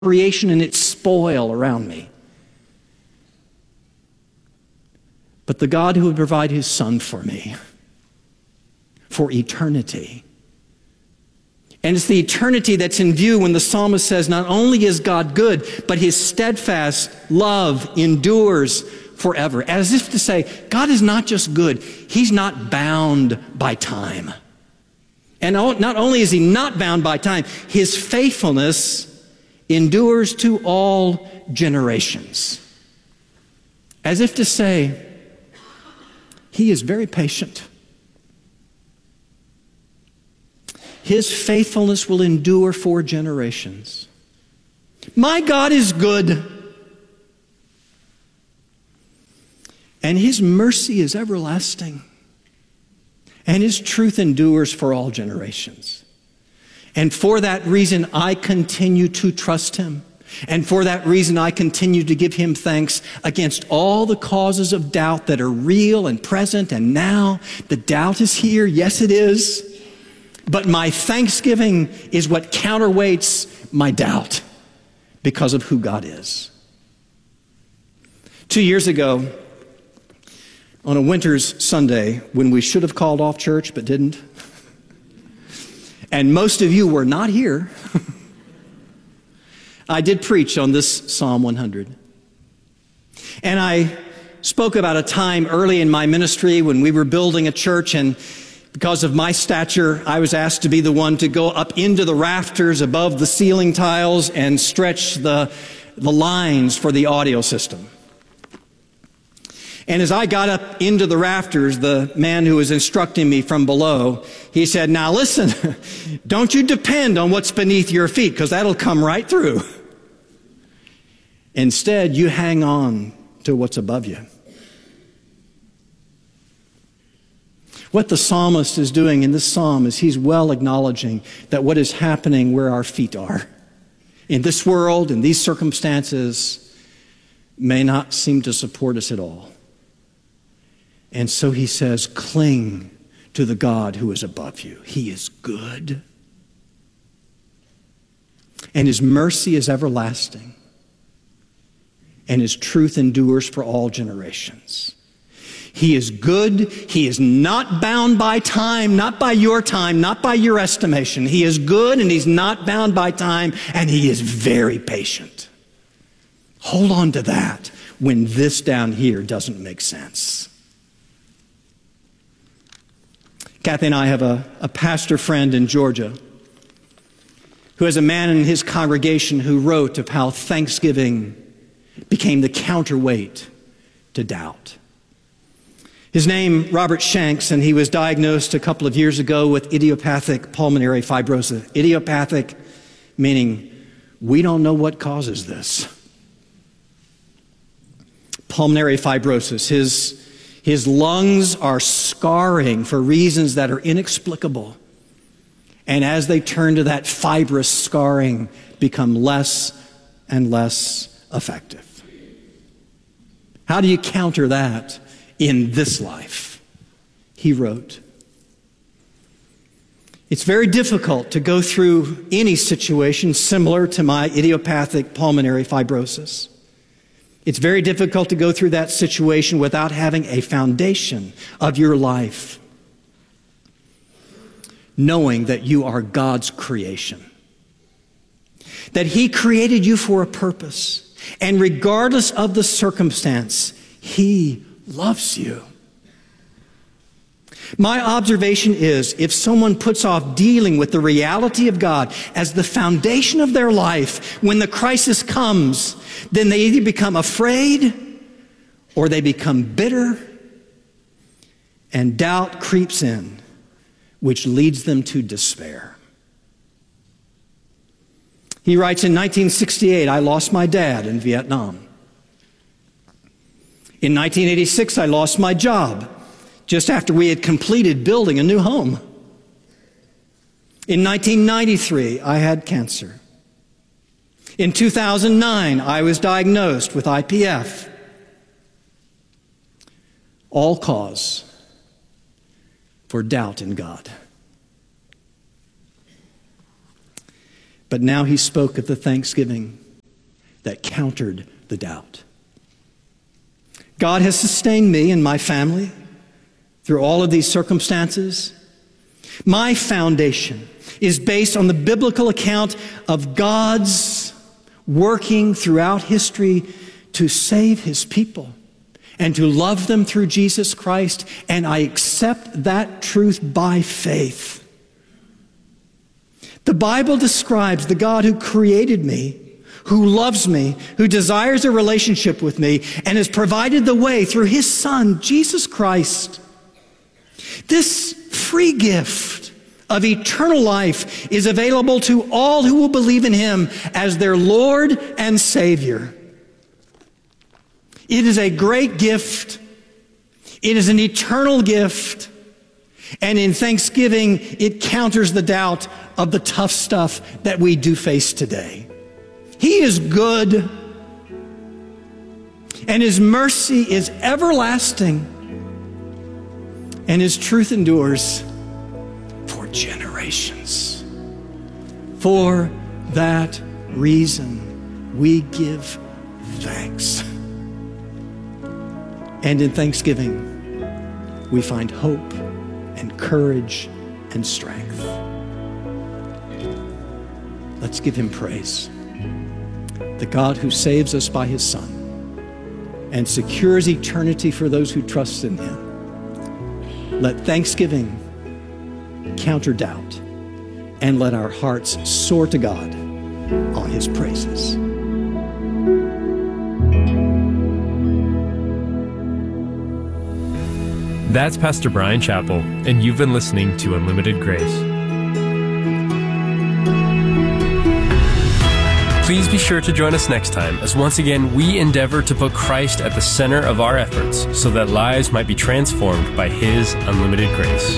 creation and its spoil around me. But the God who would provide his Son for me, for eternity. And it's the eternity that's in view when the psalmist says, not only is God good, but his steadfast love endures forever. As if to say, God is not just good, he's not bound by time. And not only is he not bound by time, his faithfulness endures to all generations. As if to say, he is very patient. His faithfulness will endure for generations. My God is good, and his mercy is everlasting, and his truth endures for all generations. And for that reason, I continue to trust him. And for that reason, I continue to give him thanks against all the causes of doubt that are real and present and now. The doubt is here. Yes, it is. But my thanksgiving is what counterweights my doubt because of who God is. 2 years ago, on a winter's Sunday, when we should have called off church but didn't, and most of you were not here, I did preach on this Psalm 100. And I spoke about a time early in my ministry when we were building a church, and because of my stature, I was asked to be the one to go up into the rafters above the ceiling tiles and stretch the lines for the audio system. And as I got up into the rafters, the man who was instructing me from below, he said, now listen, don't you depend on what's beneath your feet, because that'll come right through. Instead, you hang on to what's above you. What the psalmist is doing in this psalm is he's well acknowledging that what is happening where our feet are in this world, in these circumstances, may not seem to support us at all. And so he says, cling to the God who is above you. He is good. And his mercy is everlasting. And his truth endures for all generations. He is good. He is not bound by time, not by your time, not by your estimation. He is good and he's not bound by time, and he is very patient. Hold on to that when this down here doesn't make sense. Kathy and I have a pastor friend in Georgia who has a man in his congregation who wrote of how thanksgiving became the counterweight to doubt. His name, Robert Shanks, and he was diagnosed a couple of years ago with idiopathic pulmonary fibrosis. Idiopathic meaning we don't know what causes this. Pulmonary fibrosis. His lungs are scarring for reasons that are inexplicable. And as they turn to that fibrous scarring, become less and less effective. How do you counter that in this life? He wrote, it's very difficult to go through any situation similar to my idiopathic pulmonary fibrosis. It's very difficult to go through that situation without having a foundation of your life, knowing that you are God's creation, that he created you for a purpose, and regardless of the circumstance, he loves you. My observation is, if someone puts off dealing with the reality of God as the foundation of their life, when the crisis comes, then they either become afraid or they become bitter, and doubt creeps in, which leads them to despair. He writes, in 1968, I lost my dad in Vietnam. In 1986, I lost my job just after we had completed building a new home. In 1993, I had cancer. In 2009, I was diagnosed with IPF. All cause for doubt in God. But now he spoke of the thanksgiving that countered the doubt. God has sustained me and my family through all of these circumstances. My foundation is based on the biblical account of God's working throughout history to save his people and to love them through Jesus Christ, and I accept that truth by faith. The Bible describes the God who created me, who loves me, who desires a relationship with me, and has provided the way through his Son, Jesus Christ. This free gift of eternal life is available to all who will believe in him as their Lord and Savior. It is a great gift. It is an eternal gift. And in thanksgiving, it counters the doubt of the tough stuff that we do face today. He is good, and his mercy is everlasting, and his truth endures for generations. For that reason, we give thanks. And in thanksgiving, we find hope and courage and strength. Let's give him praise. The God who saves us by his Son and secures eternity for those who trust in him. Let thanksgiving counter doubt, and let our hearts soar to God on his praises. That's Pastor Brian Chappell, and you've been listening to Unlimited Grace. Please be sure to join us next time as once again we endeavor to put Christ at the center of our efforts so that lives might be transformed by his unlimited grace.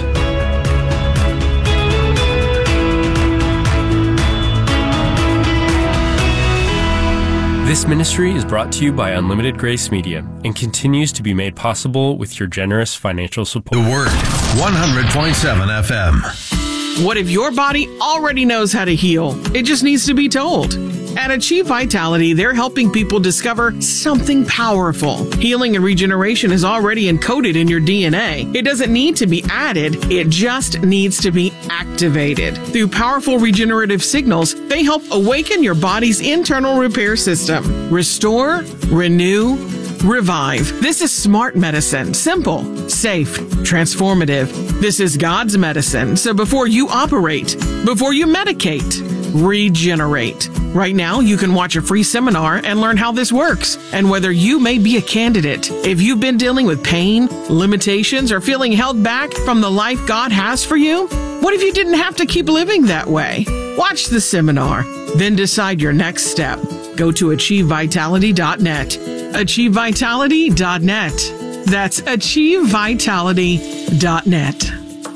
This ministry is brought to you by Unlimited Grace Media and continues to be made possible with your generous financial support. The Word, 100.7 FM. What if your body already knows how to heal? It just needs to be told. At Achieve Vitality, they're helping people discover something powerful. Healing and regeneration is already encoded in your DNA. It doesn't need to be added, it just needs to be activated. Through powerful regenerative signals, they help awaken your body's internal repair system. Restore, renew, revive. This is smart medicine. Simple, safe, transformative. This is God's medicine. So before you operate, before you medicate, regenerate. Right now, you can watch a free seminar and learn how this works and whether you may be a candidate. If you've been dealing with pain, limitations, or feeling held back from the life God has for you, what if you didn't have to keep living that way? Watch the seminar, then decide your next step. Go to achievevitality.net. achievevitality.net. That's achievevitality.net.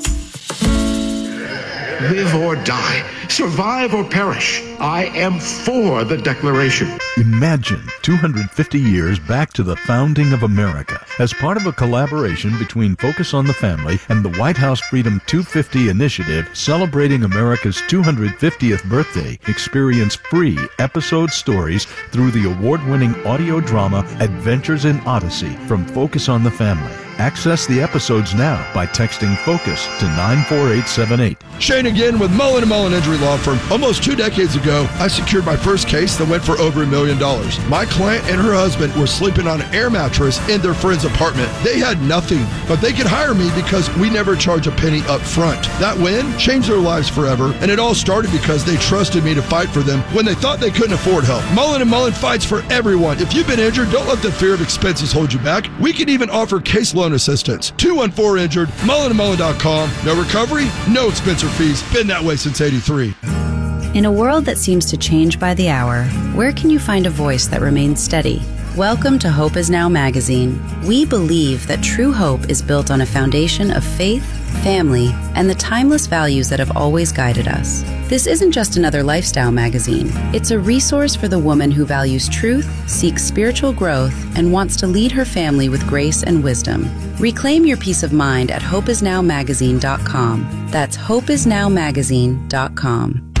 Live or die, survive or perish, I am for the Declaration. Imagine 250 years back to the founding of America. As part of a collaboration between Focus on the Family and the White House Freedom 250 initiative celebrating America's 250th birthday, experience free episode stories through the award-winning audio drama Adventures in Odyssey from Focus on the Family. Access the episodes now by texting FOCUS to 94878. Shane again with Mullen & Mullen Injury Law Firm. Almost 2 decades ago, I secured my first case that went for over $1 million. My client and her husband were sleeping on an air mattress in their friend's apartment. They had nothing, but they could hire me because we never charge a penny up front. That win changed their lives forever, and it all started because they trusted me to fight for them when they thought they couldn't afford help. Mullen & Mullen fights for everyone. If you've been injured, don't let the fear of expenses hold you back. We can even offer case loan assistance. 214-INJURED, mullenandmullen.com. No recovery, no expense or fees. Been that way since '83. In a world that seems to change by the hour, where can you find a voice that remains steady? Welcome to Hope Is Now magazine. We believe that true hope is built on a foundation of faith, family, and the timeless values that have always guided us. This isn't just another lifestyle magazine. It's a resource for the woman who values truth, seeks spiritual growth, and wants to lead her family with grace and wisdom. Reclaim your peace of mind at hopeisnowmagazine.com. That's hopeisnowmagazine.com.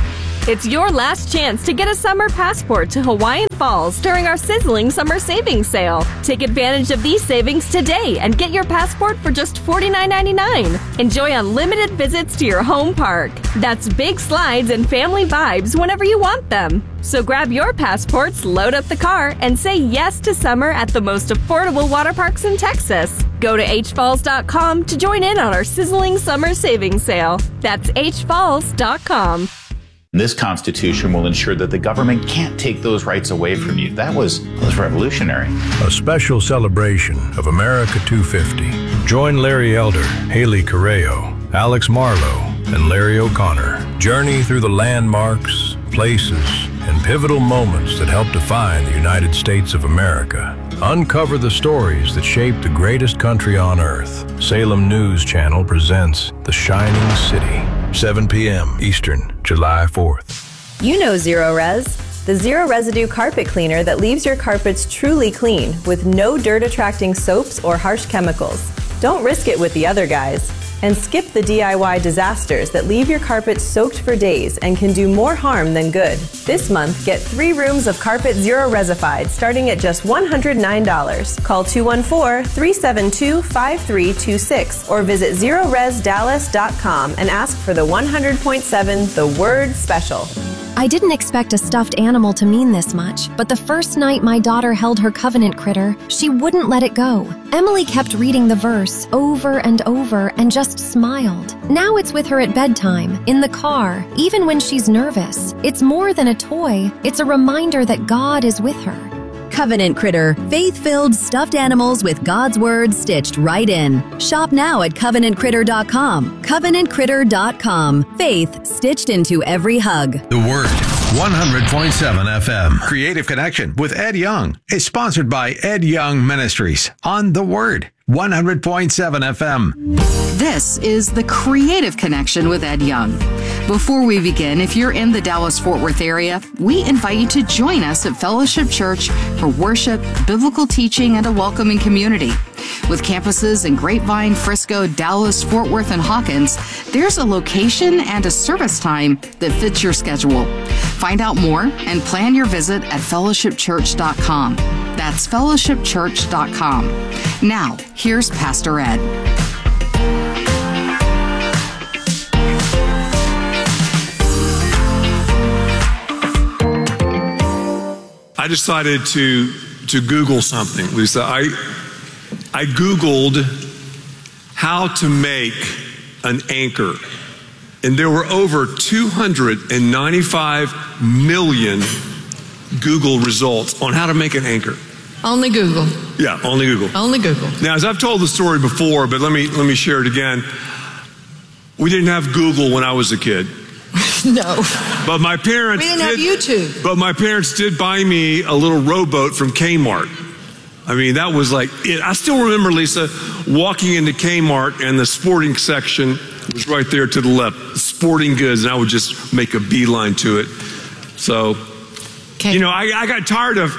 It's your last chance to get a summer passport to Hawaiian Falls during our sizzling summer savings sale. Take advantage of these savings today and get your passport for just $49.99. Enjoy unlimited visits to your home park. That's big slides and family vibes whenever you want them. So grab your passports, load up the car, and say yes to summer at the most affordable water parks in Texas. Go to hfalls.com to join in on our sizzling summer savings sale. That's hfalls.com. This Constitution will ensure that the government can't take those rights away from you. That was revolutionary. A special celebration of America 250. Join Larry Elder, Haley Correo, Alex Marlowe, and Larry O'Connor. Journey through the landmarks, places, and pivotal moments that help define the United States of America. Uncover the stories that shaped the greatest country on earth. Salem News Channel presents The Shining City. 7 p.m. Eastern, July 4th. You know Zero Res, the zero residue carpet cleaner that leaves your carpets truly clean with no dirt-attracting soaps or harsh chemicals. Don't risk it with the other guys. And skip the DIY disasters that leave your carpet soaked for days and can do more harm than good. This month, get 3 rooms of carpet Zero Resified starting at just $109. Call 214-372-5326 or visit ZeroResDallas.com and ask for the 100.7 The Word Special. I didn't expect a stuffed animal to mean this much, but the first night my daughter held her covenant critter, she wouldn't let it go. Emily kept reading the verse over and over and just smiled. Now it's with her at bedtime, in the car, even when she's nervous. It's more than a toy, it's a reminder that God is with her. Covenant Critter, faith-filled stuffed animals with God's Word stitched right in. Shop now at CovenantCritter.com. CovenantCritter.com. Faith stitched into every hug. The Word, 100.7 FM. Creative Connection with Ed Young is sponsored by Ed Young Ministries on The Word, 100.7 FM. This is The Creative Connection with Ed Young. Before we begin, if you're in the Dallas-Fort Worth area, we invite you to join us at Fellowship Church for worship, biblical teaching, and a welcoming community. With campuses in Grapevine, Frisco, Dallas, Fort Worth, and Hawkins, there's a location and a service time that fits your schedule. Find out more and plan your visit at fellowshipchurch.com. That's fellowshipchurch.com. Now, here's Pastor Ed. I decided to Google something, Lisa. I Googled how to make an anchor, and there were over 295 million Google results on how to make an anchor. Only Google. Yeah, only Google. Only Google. Now, as I've told the story before, but let me share it again. We didn't have Google when I was a kid. No. But my parents We didn't have YouTube. But my parents did buy me a little rowboat from Kmart. I mean, that was like it. I still remember, Lisa, walking into Kmart and the sporting section was right there to the left, sporting goods, and I would just make a beeline to it. So, I got tired of,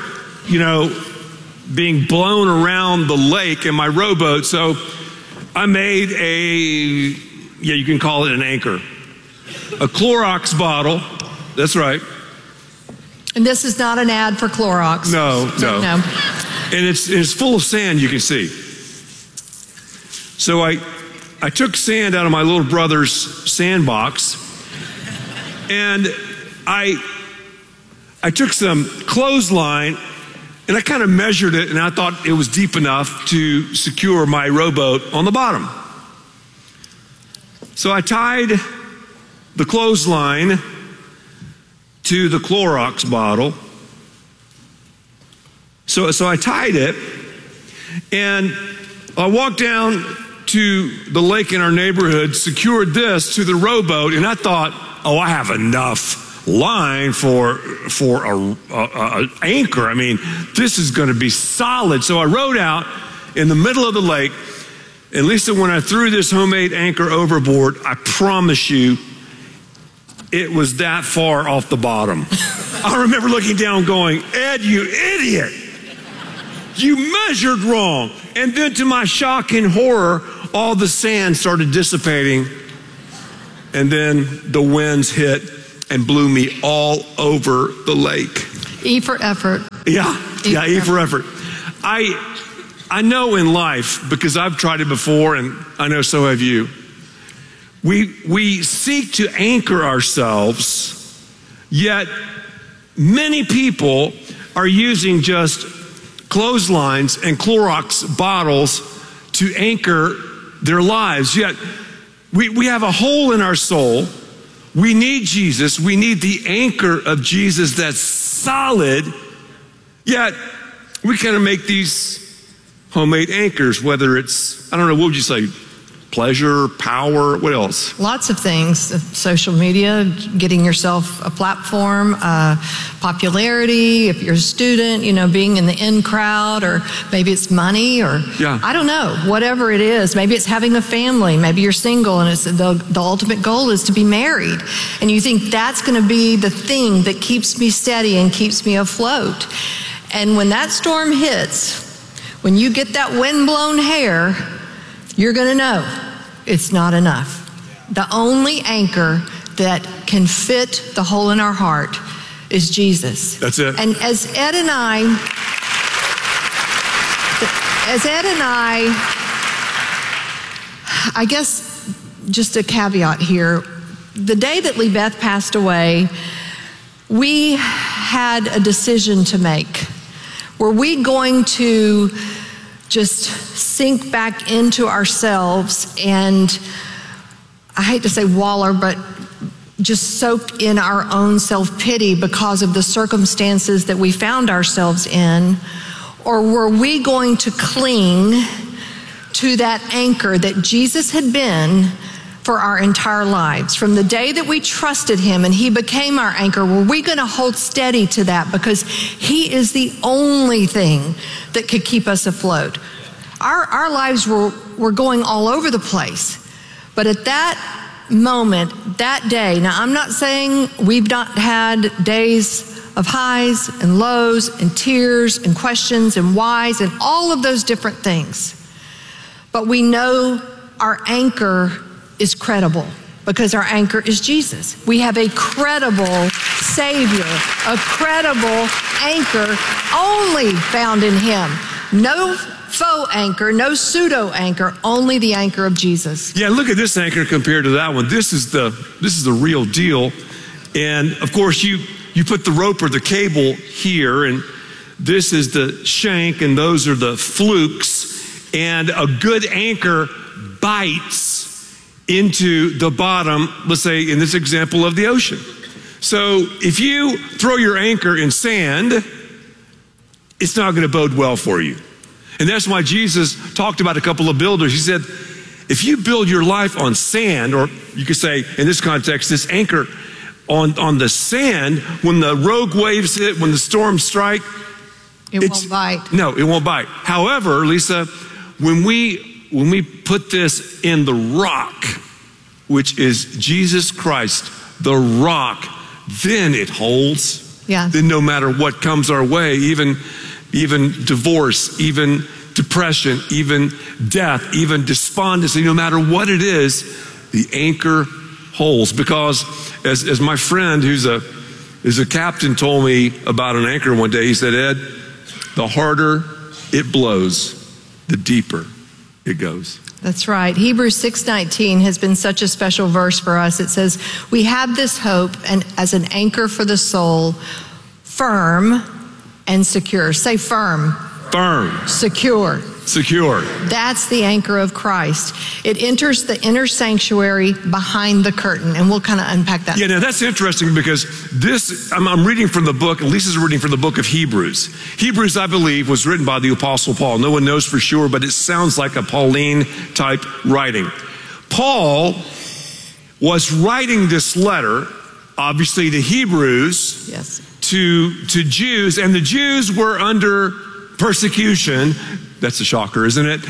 being blown around the lake in my rowboat, so I made you can call it an anchor. A Clorox bottle, that's right. And this is not an ad for Clorox. No. And it's full of sand, you can see. So I took sand out of my little brother's sandbox, and I took some clothesline, and I kind of measured it, and I thought it was deep enough to secure my rowboat on the bottom. So I tied the clothesline to the Clorox bottle. So I tied it, and I walked down to the lake in our neighborhood, secured this to the rowboat, and I thought, I have enough line for a anchor. I mean, this is going to be solid. So I rowed out in the middle of the lake, and Lisa, when I threw this homemade anchor overboard, I promise you, it was that far off the bottom. I remember looking down going, Ed, you idiot. You measured wrong. And then to my shock and horror, all the sand started dissipating. And then the winds hit and blew me all over the lake. E for effort. Yeah, E for effort. I know in life, because I've tried it before, and I know so have you, we seek to anchor ourselves, yet many people are using just clotheslines and Clorox bottles to anchor their lives. Yet we have a hole in our soul. We need Jesus. We need the anchor of Jesus that's solid. Yet we kind of make these homemade anchors, whether it's, I don't know, what would you say? Pleasure, power, what else? Lots of things. Social media, getting yourself a platform, popularity, if you're a student, being in the in crowd, or maybe it's money, or I don't know, whatever it is. Maybe it's having a family. Maybe you're single and it's the ultimate goal is to be married. And you think that's going to be the thing that keeps me steady and keeps me afloat. And when that storm hits, when you get that windblown hair, you're going to know it's not enough. The only anchor that can fit the hole in our heart is Jesus. That's it. And as Ed and I guess just a caveat here, the day that Lee Beth passed away, we had a decision to make. Were we going to just sink back into ourselves and, I hate to say waller, but just soak in our own self-pity because of the circumstances that we found ourselves in? Or were we going to cling to that anchor that Jesus had been for our entire lives? From the day that we trusted him and he became our anchor, were we going to hold steady to that? Because he is the only thing that could keep us afloat. Our lives were going all over the place. But at that moment, that day, now I'm not saying we've not had days of highs and lows and tears and questions and whys and all of those different things. But we know our anchor is credible because our anchor is Jesus. We have a credible Savior, a credible anchor only found in him. No faux anchor, no pseudo anchor, only the anchor of Jesus. Yeah, look at this anchor compared to that one. This is the real deal. And of course you put the rope or the cable here, and this is the shank, and those are the flukes. And a good anchor bites into the bottom, let's say in this example of the ocean. So if you throw your anchor in sand, it's not going to bode well for you. And that's why Jesus talked about a couple of builders. He said, if you build your life on sand, or you could say in this context, this anchor on the sand, when the rogue waves hit, when the storms strike, it won't bite. No, it won't bite. However, Lisa, when we put this in the rock, which is Jesus Christ, the rock, then it holds. Yeah. Then no matter what comes our way, even divorce, even depression, even death, even despondency, no matter what it is, the anchor holds. Because as my friend who's a captain told me about an anchor one day, he said, Ed, the harder it blows, the deeper it goes. That's right. Hebrews 6:19 has been such a special verse for us. It says, we have this hope and as an anchor for the soul, firm and secure. Say firm. Firm. Secure. Secure. That's the anchor of Christ. It enters the inner sanctuary behind the curtain, and we'll kind of unpack that. Yeah, now that's interesting because I'm reading from the book, Lisa's reading from the book of Hebrews. Hebrews, I believe, was written by the Apostle Paul. No one knows for sure, but it sounds like a Pauline type writing. Paul was writing this letter, obviously to Hebrews, yes, to Jews, and the Jews were under persecution. That's a shocker, isn't it?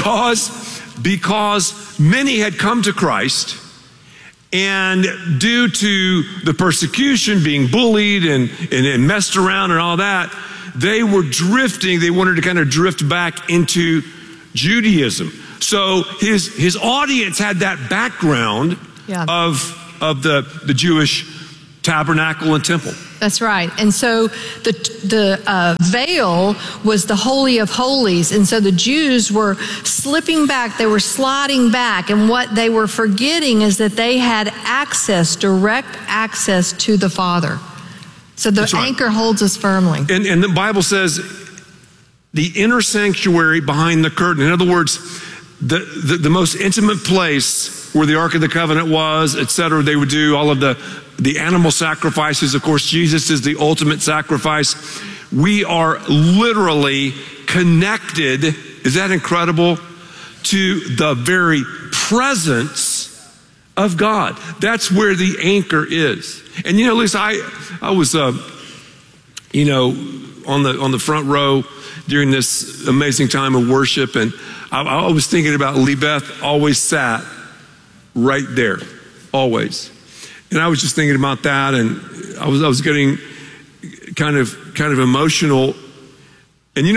Because many had come to Christ, and due to the persecution, being bullied and messed around and all that, they were drifting. They wanted to kind of drift back into Judaism. So his audience had that background of the Jewish tabernacle and temple. That's right. And so the veil was the Holy of Holies. And so the Jews were slipping back. They were sliding back. And what they were forgetting is that they had access, direct access to the Father. So the anchor holds us firmly. And the Bible says the inner sanctuary behind the curtain. In other words, the most intimate place where the Ark of the Covenant was, etc. They would do all of the animal sacrifices. Of course, Jesus is the ultimate sacrifice. We are literally connected, is that incredible, to the very presence of God. That's where the anchor is. And Lisa, I was, on the front row during this amazing time of worship, and I was thinking about Libeth always sat right there, always. And I was just thinking about that, and I was getting kind of emotional. And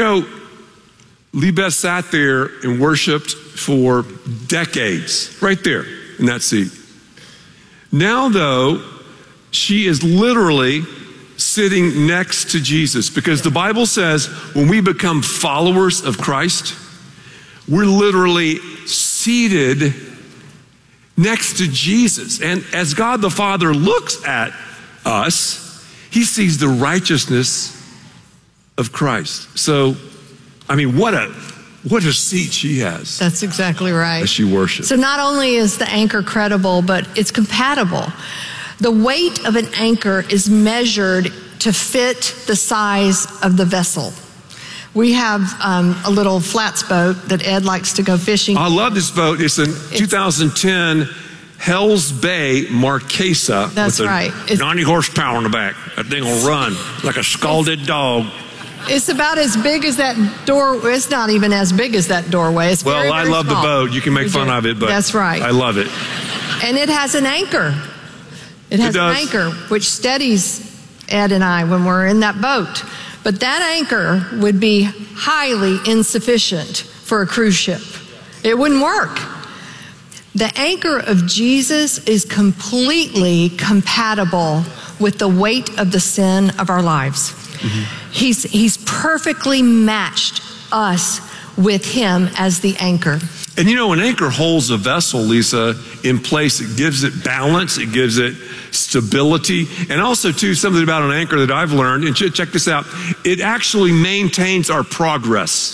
Libeth sat there and worshiped for decades, right there in that seat. Now, though, she is literally sitting next to Jesus, because the Bible says when we become followers of Christ, we're literally seated next to Jesus. And as God the Father looks at us, he sees the righteousness of Christ. So, what a seat she has. That's exactly right. As she worships. So not only is the anchor credible, but it's compatible. The weight of an anchor is measured to fit the size of the vessel. We have a little flats boat that Ed likes to go fishing. I love this boat. It's a 2010 Hells Bay Marquesa. That's right. 90 horsepower in the back. That thing will run like a scalded dog. It's about as big as that door. It's not even as big as that doorway. It's very, I very love small. the boat. You can make fun of it, but that's right. I love it. And it has an anchor. It has an anchor which steadies Ed and I when we're in that boat. But that anchor would be highly insufficient for a cruise ship. It wouldn't work. The anchor of Jesus is completely compatible with the weight of the sin of our lives. Mm-hmm. He's perfectly matched us with him as the anchor. And an anchor holds a vessel, Lisa, in place. It gives it balance. It gives it stability. And also, too, something about an anchor that I've learned, and check this out, it actually maintains our progress.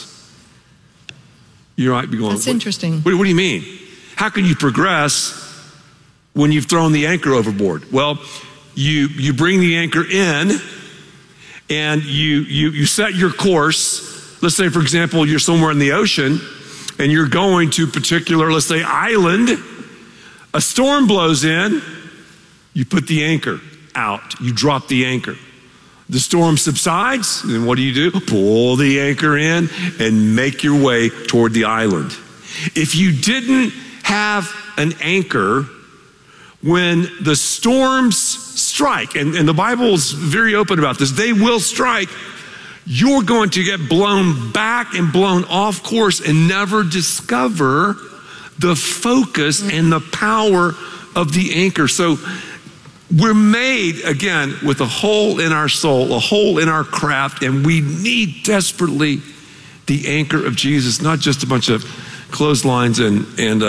You might be going, that's interesting. What do you mean? How can you progress when you've thrown the anchor overboard? Well, you bring the anchor in, and you set your course. Let's say, for example, you're somewhere in the ocean, and you're going to a particular, let's say, island. A storm blows in. You put the anchor out. You drop the anchor. The storm subsides, and what do? Pull the anchor in and make your way toward the island. If you didn't have an anchor, when the storms strike, and the Bible is very open about this, they will strike, you're going to get blown back and blown off course and never discover the focus and the power of the anchor. So we're made, again, with a hole in our soul, a hole in our craft, and we need desperately the anchor of Jesus, not just a bunch of clotheslines and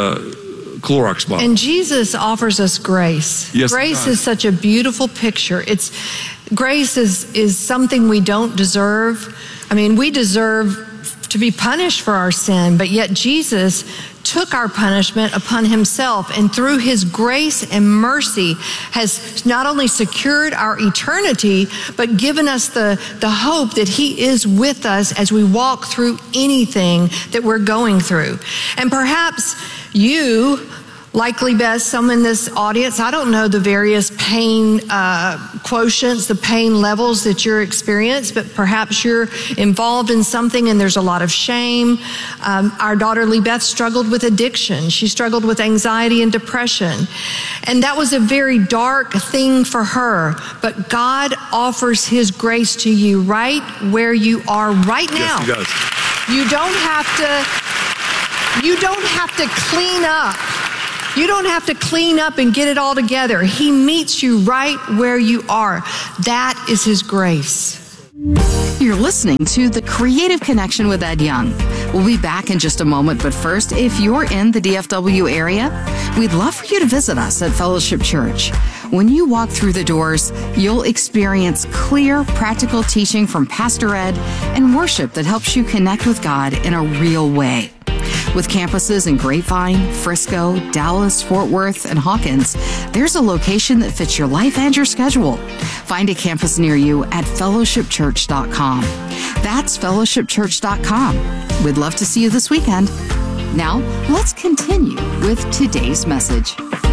Clorox bottles. And Jesus offers us grace. Yes, grace is such a beautiful picture. Grace is something we don't deserve. We deserve to be punished for our sin, but yet Jesus took our punishment upon himself, and through his grace and mercy has not only secured our eternity, but given us the hope that he is with us as we walk through anything that we're going through. And perhaps you, likely best, some in this audience, I don't know the various pain quotients, the pain levels that you're experiencing, but perhaps you're involved in something and there's a lot of shame. Our daughter Libeth struggled with addiction. She struggled with anxiety and depression. And that was a very dark thing for her. But God offers his grace to you right where you are right now. Yes, he does. You don't have to clean up You don't have to clean up and get it all together. He meets you right where you are. That is His grace. You're listening to The Creative Connection with Ed Young. We'll be back in just a moment, but first, if you're in the DFW area, we'd love for you to visit us at Fellowship Church. When you walk through the doors, you'll experience clear, practical teaching from Pastor Ed and worship that helps you connect with God in a real way. With campuses in Grapevine, Frisco, Dallas, Fort Worth, and Hawkins, there's a location that fits your life and your schedule. Find a campus near you at fellowshipchurch.com. That's fellowshipchurch.com. We'd love to see you this weekend. Now, let's continue with today's message.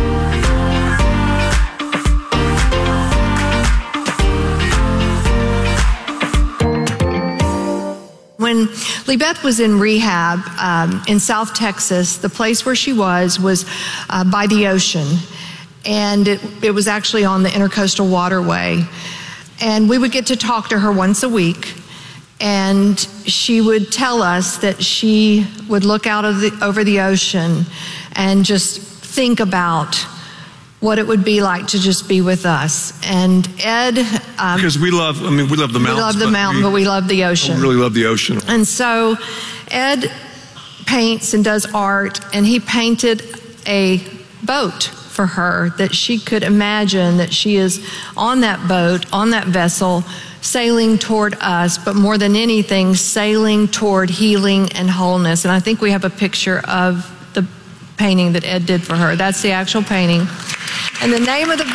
When Libeth was in rehab in South Texas, the place where she was by the ocean. And it was actually on the Intercoastal Waterway. And we would get to talk to her once a week. And she would tell us that she would look out over the ocean and just think about what it would be like to just be with us. And Ed... because we love the mountains. We love the mountain, but we love the ocean. We really love the ocean. And so Ed paints and does art, and he painted a boat for her that she could imagine that she is on that boat, on that vessel, sailing toward us, but more than anything, sailing toward healing and wholeness. And I think we have a picture of the painting that Ed did for her. That's the actual painting. And the name of the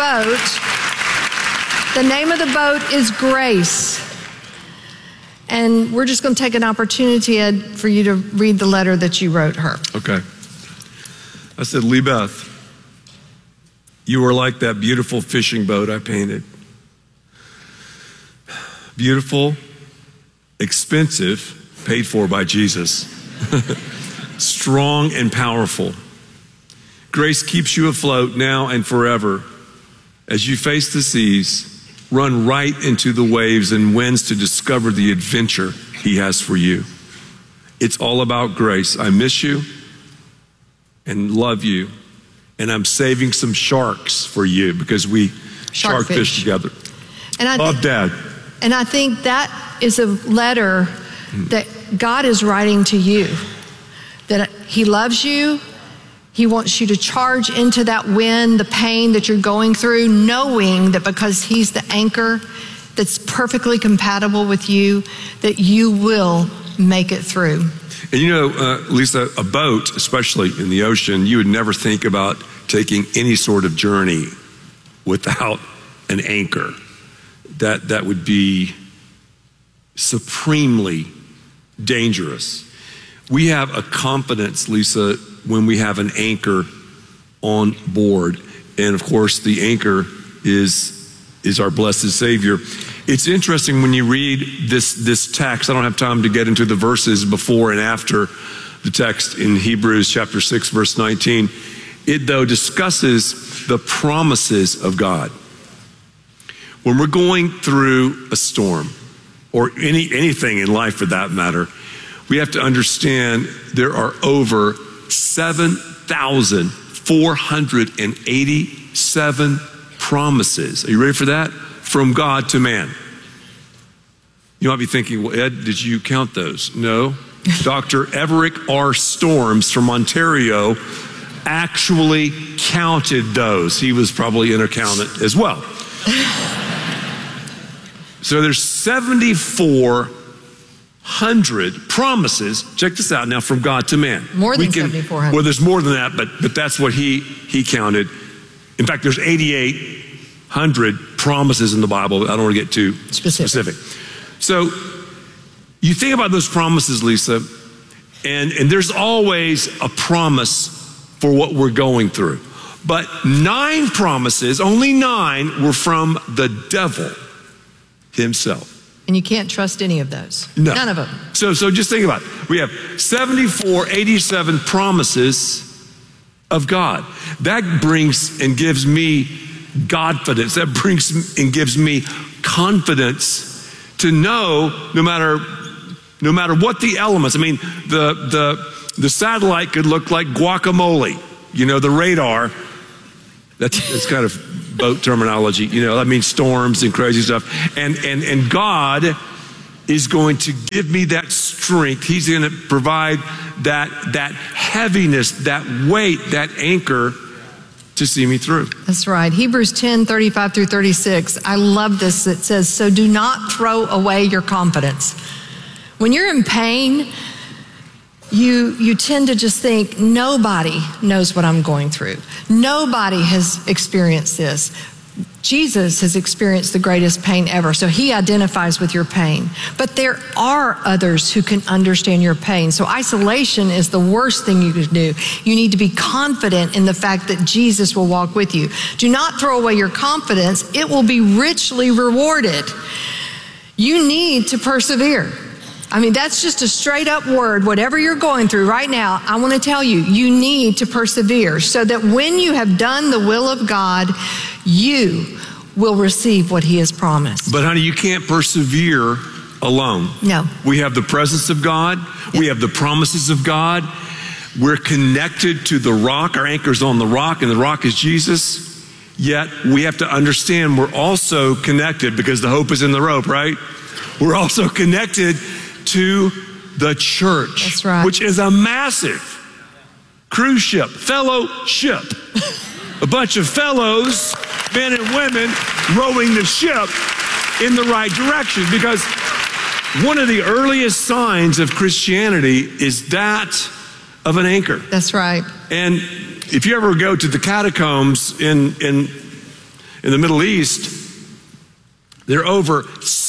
boat is Grace. And we're just going to take an opportunity, Ed, for you to read the letter that you wrote her. Okay. I said, Libeth, you are like that beautiful fishing boat I painted. Beautiful, expensive, paid for by Jesus. Strong and powerful. Grace keeps you afloat now and forever. As you face the seas, run right into the waves and winds to discover the adventure He has for you. It's all about grace. I miss you and love you. And I'm saving some sharks for you because we shark fish together. And love, Dad. And I think that is a letter that God is writing to you. That He loves you. He wants you to charge into that wind, the pain that you're going through, knowing that because He's the anchor that's perfectly compatible with you, that you will make it through. And you know, Lisa, a boat, especially in the ocean, you would never think about taking any sort of journey without an anchor. That would be supremely dangerous. We have a confidence, Lisa, when we have an anchor on board. And of course, the anchor is our blessed Savior. It's interesting when you read this text. I don't have time to get into the verses before and after the text in Hebrews chapter 6, verse 19. It, though, discusses the promises of God. When we're going through a storm, or anything in life for that matter, we have to understand there are over 7,487 promises. Are you ready for that? From God to man. You might be thinking, well, Ed, did you count those? No. Dr. Everick R. Storms from Ontario actually counted those. He was probably an accountant as well. So there's 7,400 promises, check this out now, from God to man. More than 7,400. Well, there's more than that, but that's what he counted. In fact, there's 8,800 promises in the Bible. I don't want to get too specific. So you think about those promises, Lisa, and there's always a promise for what we're going through. But 9 promises, only 9 were from the devil himself. And you can't trust any of those. No. None of them. So just think about it. We have 7,487 promises of God. That brings and gives me Godfidence. That brings and gives me confidence to know no matter what the elements. I mean, the satellite could look like guacamole. the radar. That's kind of boat terminology. That means storms and crazy stuff. And God is going to give me that strength. He's going to provide that heaviness, that weight, that anchor to see me through. That's right. Hebrews 10:35 through 36. I love this. It says, so do not throw away your confidence. When you're in pain, you tend to just think, nobody knows what I'm going through. Nobody has experienced this. Jesus has experienced the greatest pain ever, so he identifies with your pain. But there are others who can understand your pain. So isolation is the worst thing you could do. You need to be confident in the fact that Jesus will walk with you. Do not throw away your confidence. It will be richly rewarded. You need to persevere. I mean, that's just a straight up word. Whatever you're going through right now, I want to tell you, you need to persevere so that when you have done the will of God, you will receive what he has promised. But honey, you can't persevere alone. No. We have the presence of God. We have the promises of God. We're connected to the rock. Our anchor's on the rock, and the rock is Jesus. Yet we have to understand we're also connected, because the hope is in the rope, right? We're also connected to the church. That's right. Which is a massive cruise ship, fellowship. A bunch of fellows, men and women, rowing the ship in the right direction. Because one of the earliest signs of Christianity is that of an anchor. That's right. And if you ever go to the catacombs in the Middle East, there are over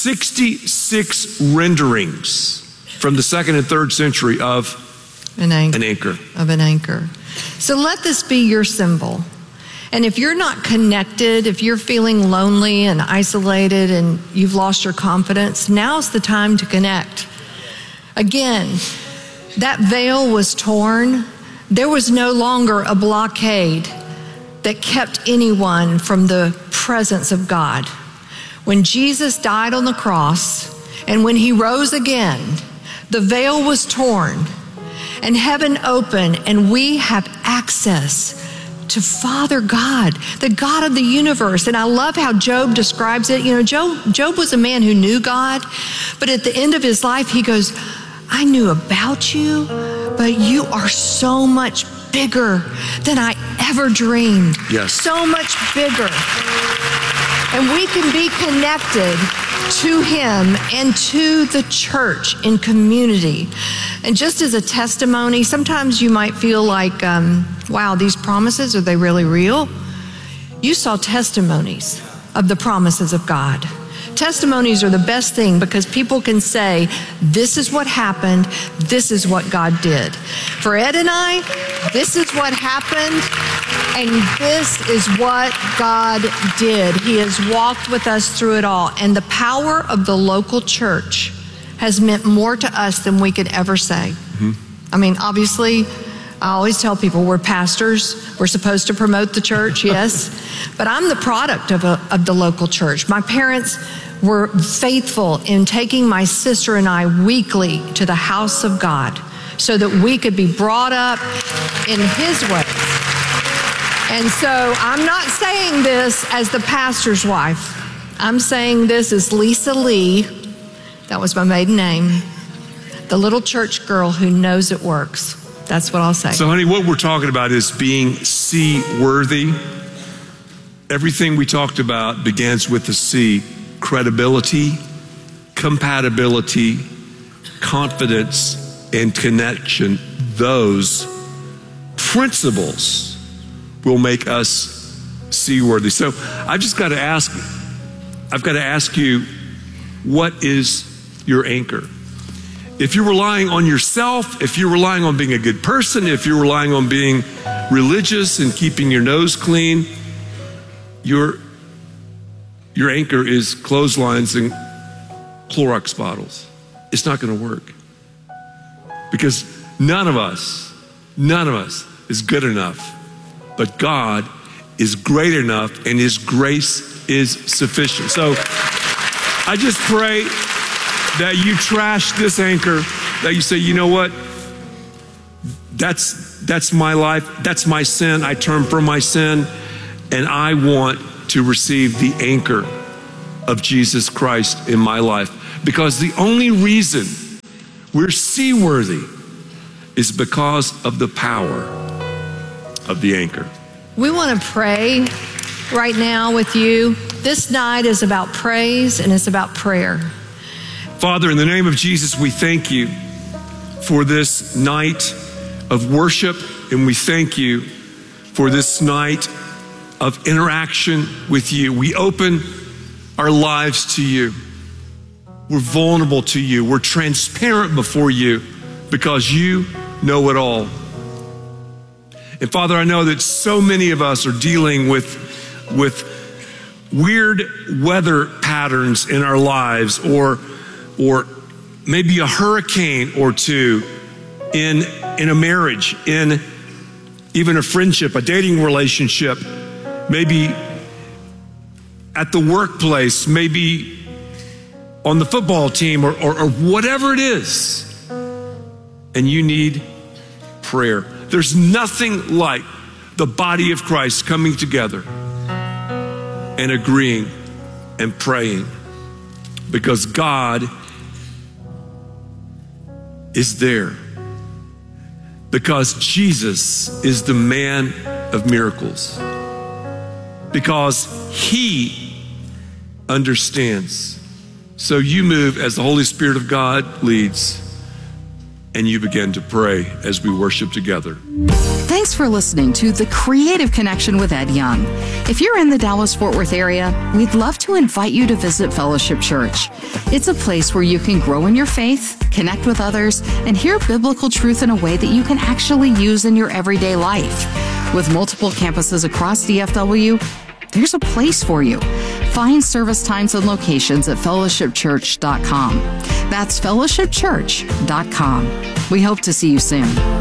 66 renderings from the 2nd and 3rd century of an anchor. Of an anchor. So let this be your symbol. And if you're not connected, if you're feeling lonely and isolated and you've lost your confidence, now's the time to connect. Again, that veil was torn. There was no longer a blockade that kept anyone from the presence of God. When Jesus died on the cross and when he rose again, the veil was torn and heaven opened, and we have access to Father God, the God of the universe. And I love how Job describes it. Job was a man who knew God, but at the end of his life, he goes, I knew about you, but you are so much bigger than I ever dreamed. Yes. So much bigger. And we can be connected to him and to the church in community. And just as a testimony, sometimes you might feel like, wow, these promises, are they really real? You saw testimonies of the promises of God. Testimonies are the best thing because people can say, this is what happened, this is what God did. For Ed and I, this is what happened, and this is what God did. He has walked with us through it all. And the power of the local church has meant more to us than we could ever say. Mm-hmm. I mean, obviously, I always tell people we're pastors. We're supposed to promote the church, yes. But I'm the product of the local church. My parents were faithful in taking my sister and I weekly to the house of God so that we could be brought up in his ways. And so I'm not saying this as the pastor's wife. I'm saying this as Lisa Lee. That was my maiden name. The little church girl who knows it works. That's what I'll say. So, honey, what we're talking about is being C-worthy. Everything we talked about begins with the C: credibility, compatibility, confidence, and connection. Those principles will make us C-worthy. So I've got to ask you, what is your anchor? If you're relying on yourself, if you're relying on being a good person, if you're relying on being religious and keeping your nose clean, your anchor is clotheslines and Clorox bottles. It's not going to work. Because none of us is good enough. But God is great enough, and his grace is sufficient. So I just pray that you trash this anchor, that you say, you know what? That's that's my life. That's my sin. I turn from my sin, and I want to receive the anchor of Jesus Christ in my life. Because the only reason we're seaworthy is because of the power of the anchor. We want to pray right now with you. This night is about praise and it's about prayer. Father, in the name of Jesus, we thank you for this night of worship, and we thank you for this night of interaction with you. We open our lives to you. We're vulnerable to you. We're transparent before you because you know it all. And Father, I know that so many of us are dealing with weird weather patterns in our lives, or maybe a hurricane or two in a marriage, in even a friendship, a dating relationship, maybe at the workplace, maybe on the football team, or whatever it is, and you need prayer. There's nothing like the body of Christ coming together and agreeing and praying, because God is there, because Jesus is the man of miracles, because he understands. So you move as the Holy Spirit of God leads, and you begin to pray as we worship together. Thanks for listening to The Creative Connection with Ed Young. If you're in the Dallas-Fort Worth area, we'd love to invite you to visit Fellowship Church. It's a place where you can grow in your faith, connect with others, and hear biblical truth in a way that you can actually use in your everyday life. With multiple campuses across DFW, there's a place for you. Find service times and locations at fellowshipchurch.com. That's fellowshipchurch.com. We hope to see you soon.